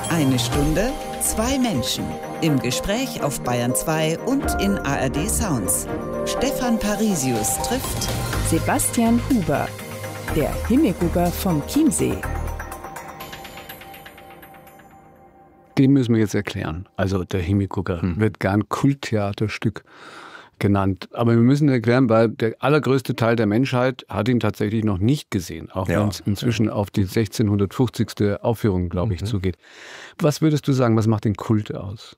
Eine Stunde, zwei Menschen. Im Gespräch auf Bayern 2 und in ARD Sounds. Stefan Parisius trifft Sebastian Huber, der Himmelgucker vom Chiemsee. Den müssen wir jetzt erklären. Also der Himmelgucker wird gern Kulttheaterstück genannt. Aber wir müssen erklären, weil der allergrößte Teil der Menschheit hat ihn tatsächlich noch nicht gesehen. Auch wenn es inzwischen auf die 1650. Aufführung, glaube ich, zugeht. Was würdest du sagen, was macht den Kult aus?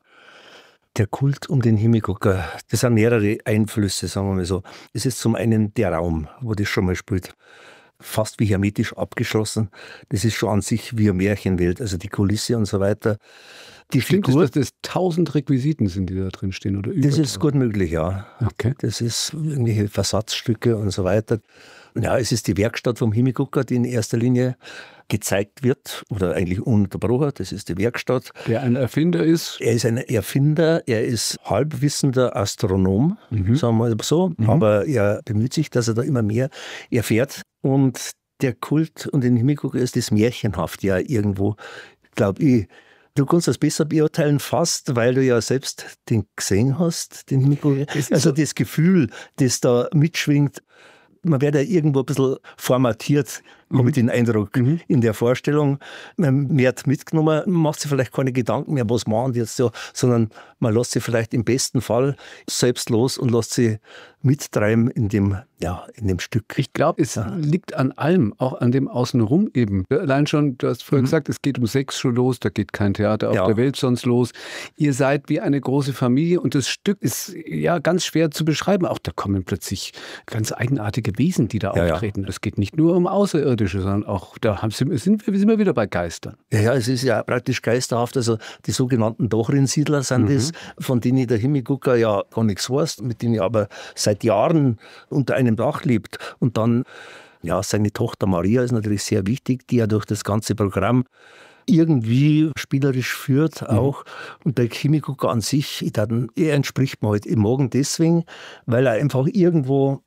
Der Kult um den Himmelgucker, das sind mehrere Einflüsse, sagen wir mal so. Es ist zum einen der Raum, wo das schon mal spielt. Fast wie hermetisch abgeschlossen. Das ist schon an sich wie eine Märchenwelt, also die Kulisse und so weiter. Die Stimmt Figur, es, dass das 1000 Requisiten sind, die da drin stehen? Oder über? das ist gut möglich, ja. Okay. Das ist irgendwelche Versatzstücke und so weiter. Ja, es ist die Werkstatt vom Himmelgucker, die in erster Linie gezeigt wird, oder eigentlich ununterbrochen, das ist die Werkstatt. Der ein Erfinder ist? Er ist ein Erfinder, er ist halbwissender Astronom, sagen wir mal so, aber er bemüht sich, dass er da immer mehr erfährt. Und der Kult um den Himmelgucker ist das märchenhaft ja irgendwo, glaube ich. Du kannst das besser beurteilen fast, weil du ja selbst den gesehen hast, den Himmelgucker. Also das Gefühl, das da mitschwingt, man wird ja irgendwo ein bisschen formatiert, habe ich den Eindruck, in der Vorstellung. Man wird mitgenommen, man macht sich vielleicht keine Gedanken mehr, was machen die jetzt so, sondern man lässt sich vielleicht im besten Fall selbst los und lässt sich mittreiben in dem Stück. Ich glaube, es liegt an allem, auch an dem Außenrum eben. Allein schon, du hast vorher gesagt, es geht um 6 schon los, da geht kein Theater auf der Welt sonst los. Ihr seid wie eine große Familie und das Stück ist ja ganz schwer zu beschreiben. Auch da kommen plötzlich ganz eigenartige Wesen, die da auftreten. Es geht nicht nur um Außerirdische, sondern auch, sind wir wieder bei Geistern. Ja, es ist ja praktisch geisterhaft. Also die sogenannten Dachrinsiedler sind das, von denen der Himmelgucker ja gar nichts weiß, mit denen er aber seit Jahren unter einem Dach lebt. Und dann, seine Tochter Maria ist natürlich sehr wichtig, die ja durch das ganze Programm irgendwie spielerisch führt auch. Und der Himmelgucker an sich, er entspricht mir halt im Magen deswegen, weil er einfach irgendwo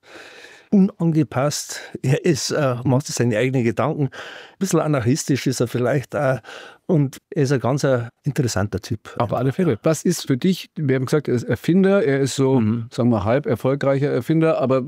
unangepasst. Er ist, macht seine eigenen Gedanken. Ein bisschen anarchistisch ist er vielleicht auch. Und er ist ein ganz interessanter Typ. Auf alle Fälle. Was ist für dich, wir haben gesagt, er ist Erfinder, er ist so, sagen wir, halb erfolgreicher Erfinder, aber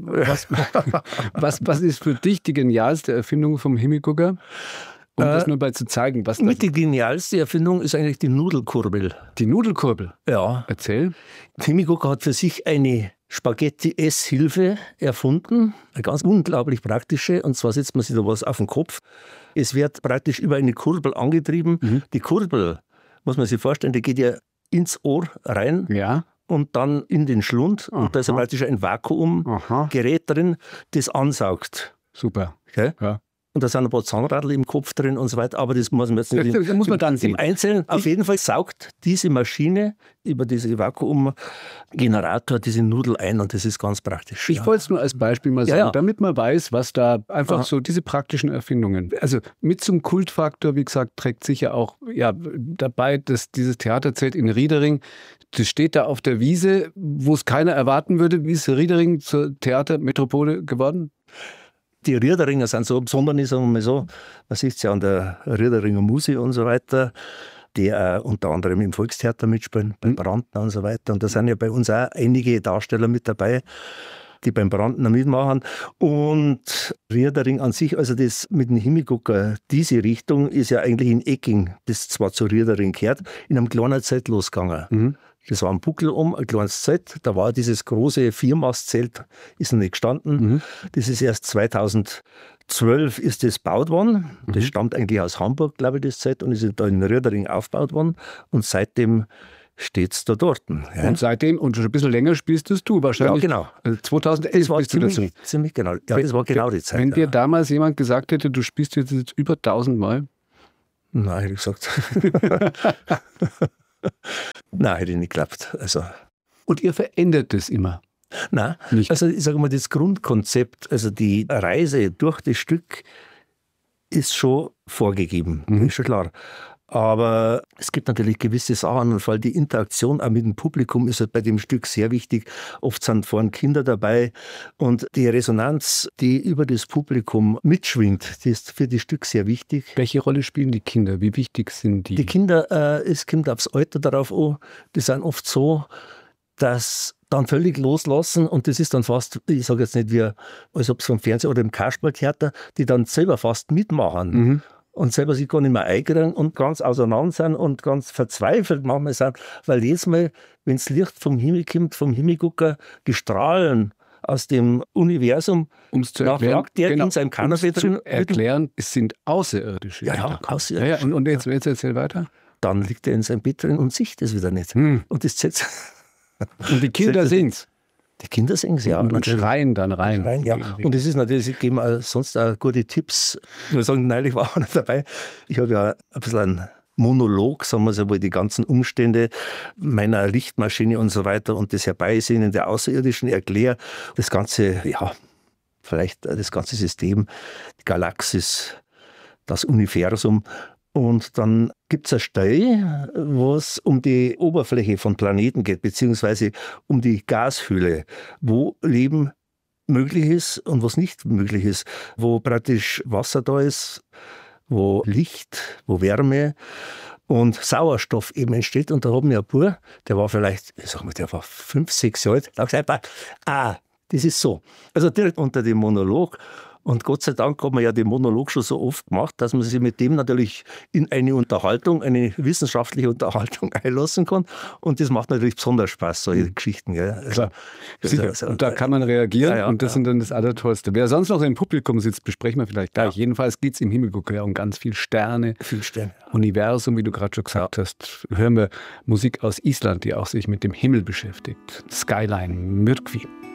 was ist für dich die genialste Erfindung vom Himmelgucker? Um das nur mal zu zeigen. Die genialste Erfindung ist eigentlich die Nudelkurbel. Die Nudelkurbel? Ja. Erzähl. Der Himmelgucker hat für sich eine Spaghetti-Esshilfe erfunden, eine ganz unglaublich praktische, und zwar setzt man sich da was auf den Kopf. Es wird praktisch über eine Kurbel angetrieben. Die Kurbel, muss man sich vorstellen, die geht ja ins Ohr rein und dann in den Schlund. Und da ist ja praktisch ein Vakuumgerät drin, das ansaugt. Super. Okay? Ja. Und da sind ein paar Zahnradl im Kopf drin und so weiter, aber das muss man jetzt nicht das muss man dann sehen. Im Einzelnen. Auf jeden Fall saugt diese Maschine über diese Vakuumgenerator diese Nudel ein und das ist ganz praktisch. Ich wollte es nur als Beispiel mal sagen, damit man weiß, was da einfach so diese praktischen Erfindungen. Also mit zum Kultfaktor, wie gesagt, trägt sicher auch dabei, dass dieses Theaterzelt in Riedering, das steht da auf der Wiese, wo es keiner erwarten würde. Wie ist Riedering zur Theatermetropole geworden? Die Riederinger sind so besonders, sagen wir mal so, man sieht es ja an der Riederinger Muse und so weiter, die unter anderem im Volkstheater mitspielen, beim Brandner und so weiter. Und da sind ja bei uns auch einige Darsteller mit dabei, die beim Brandner mitmachen. Und Riedering an sich, also das mit dem Himmelgucker, diese Richtung ist ja eigentlich in Ecking, das zwar zu Riedering gehört, in einem kleinen Zelt losgegangen. Das war ein Buckel ein kleines Zelt. Da war dieses große Viermastzelt, ist noch nicht gestanden. Das ist erst 2012 ist das gebaut worden. Das stammt eigentlich aus Hamburg, glaube ich, das Zelt, und ist da in Riedering aufgebaut worden. Und seitdem steht es da dort. Ja. Und seitdem, und schon ein bisschen länger spielst du wahrscheinlich. Ja, genau. 2011 bist du dazu. Ziemlich genau. Ja, das war genau die Zeit. Wenn dir damals jemand gesagt hätte, du spielst jetzt über 1000 Mal? Nein, hätte ich gesagt. Nein, hätte nicht geklappt. Also. Und ihr verändert das immer? Nein, nicht. Also ich sage mal, das Grundkonzept, also die Reise durch das Stück ist schon vorgegeben, ist schon klar. Aber es gibt natürlich gewisse Sachen, und vor allem die Interaktion auch mit dem Publikum ist halt bei dem Stück sehr wichtig. Oft sind vorne Kinder dabei und die Resonanz, die über das Publikum mitschwingt, die ist für das Stück sehr wichtig. Welche Rolle spielen die Kinder? Wie wichtig sind die? Die Kinder, es kommt aufs Alter darauf an, die sind oft so, dass dann völlig loslassen und das ist dann fast, ich sage jetzt nicht wie, als ob es vom Fernsehen oder im Kasperltheater, die dann selber fast mitmachen. Mhm. Und selber sich gar nicht mehr einkriegen und ganz auseinander sind und ganz verzweifelt manchmal sind, weil jedes Mal, wenn das Licht vom Himmel kommt, vom Himmelgucker, die Strahlen aus dem Universum, um's zu erklären, der in seinem Kanapee drin erklären, es sind Außerirdische. Ja, Außerirdische. Ja. Und jetzt erzähl weiter. Dann liegt er in seinem Bett drin und sieht es wieder nicht. Und das setzt... Und die Kinder singen's. Die Kinder singen es, ja. Und schreien dann rein. Ja. Und es ist natürlich, sie geben sonst auch gute Tipps. Ich muss sagen, neulich war einer dabei. Ich habe ja ein bisschen einen Monolog, sagen wir so, wo ich die ganzen Umstände meiner Lichtmaschine und so weiter und das Herbeisehnen der Außerirdischen erkläre. Das ganze, ja, vielleicht das ganze System, die Galaxis, das Universum. Und dann gibt es eine Stelle, wo es um die Oberfläche von Planeten geht, beziehungsweise um die Gashülle, wo Leben möglich ist und was nicht möglich ist, wo praktisch Wasser da ist, wo Licht, wo Wärme und Sauerstoff eben entsteht. Und da haben wir einen Bub, der war vielleicht, ich sag mal, der war 5, 6 Jahre alt, da habe ich gesagt, das ist so. Also direkt unter dem Monolog. Und Gott sei Dank hat man ja den Monolog schon so oft gemacht, dass man sich mit dem natürlich in eine Unterhaltung, eine wissenschaftliche Unterhaltung einlassen kann. Und das macht natürlich besonders Spaß, solche Geschichten. Gell? Also, und da kann man reagieren und das sind dann das Allertollste. Wer sonst noch im Publikum sitzt, besprechen wir vielleicht gleich. Jedenfalls geht es im Himmelgucker ja um ganz viele Sterne. Universum, wie du gerade schon gesagt hast. Hören wir Musik aus Island, die auch sich mit dem Himmel beschäftigt. Skyline Myrkvi.